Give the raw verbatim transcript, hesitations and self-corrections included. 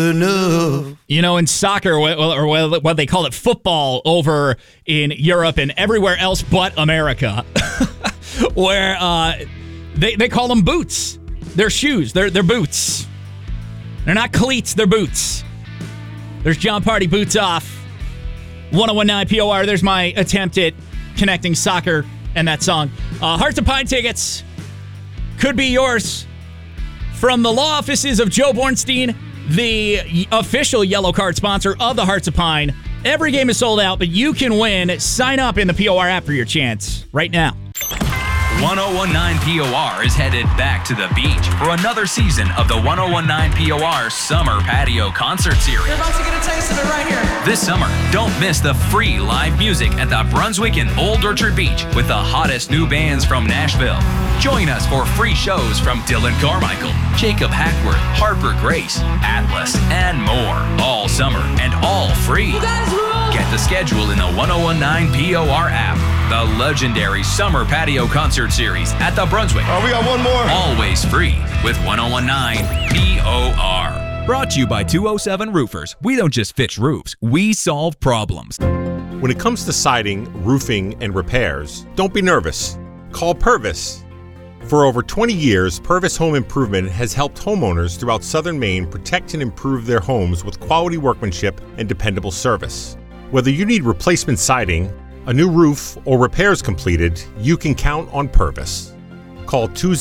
enough. You know, in soccer, or what they call it, football over in Europe and everywhere else but America, where uh, they, they call them boots. They're shoes. They're, they're boots. They're not cleats. They're boots. There's John Party, Boots Off. one oh one nine P O R. There's my attempt at connecting soccer and that song. Uh, Hearts of Pine tickets could be yours from the law offices of Joe Bornstein, the official yellow card sponsor of the Hearts of Pine. Every game is sold out, but you can win. Sign up in the P O R app for your chance right now. one oh one nine P O R is headed back to the beach for another season of the one oh one nine P O R Summer Patio Concert Series. You're about to get a taste of it right here. This summer, don't miss the free live music at the Brunswick and Old Orchard Beach with the hottest new bands from Nashville. Join us for free shows from Dylan Carmichael, Jacob Hackworth, Harper Grace, Atlas, and more. All summer and all free. You guys rule! Get the schedule in the one oh one nine P O R app. The legendary Summer Patio Concert Series at the Brunswick. Oh, we got one more. Always free with one oh one nine P O R. Brought to you by two oh seven Roofers. We don't just fix roofs, we solve problems. When it comes to siding, roofing, and repairs, don't be nervous. Call Purvis. For over twenty years, Purvis Home Improvement has helped homeowners throughout southern Maine protect and improve their homes with quality workmanship and dependable service. Whether you need replacement siding, a new roof, or repairs completed, you can count on Purvis. Call two